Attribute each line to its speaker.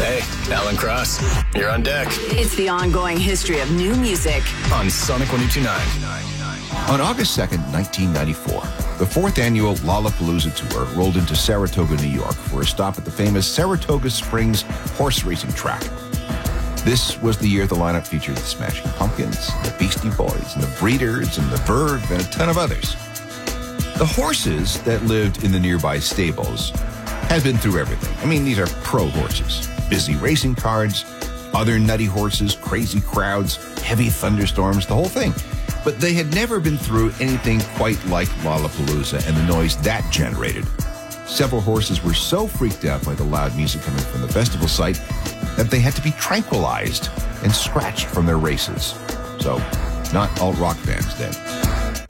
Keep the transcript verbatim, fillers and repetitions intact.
Speaker 1: Hey, Alan Cross, you're on deck.
Speaker 2: It's the ongoing history of new music
Speaker 1: on Sonic one oh two point nine.
Speaker 3: On August second, nineteen ninety-four, the fourth annual Lollapalooza tour rolled into Saratoga, New York for a stop at the famous Saratoga Springs horse racing track. This was the year the lineup featured the Smashing Pumpkins, the Beastie Boys, and the Breeders, and the Verve, and a ton of others. The horses that lived in the nearby stables had been through everything. I mean, these are pro horses. Busy racing cards, other nutty horses, crazy crowds, heavy thunderstorms, the whole thing. But they had never been through anything quite like Lollapalooza and the noise that generated. Several horses were so freaked out by the loud music coming from the festival site that they had to be tranquilized and scratched from their races. So, not alt rock bands then.